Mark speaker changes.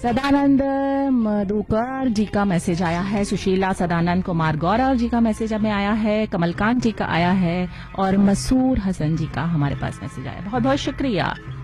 Speaker 1: सदानंद मधुकर जी का मैसेज आया है, सुशीला सदानंद कुमार गौरव जी का मैसेज हमें आया है, कमलकांत जी का आया है और मसूर हसन जी का हमारे पास मैसेज आया। बहुत बहुत शुक्रिया।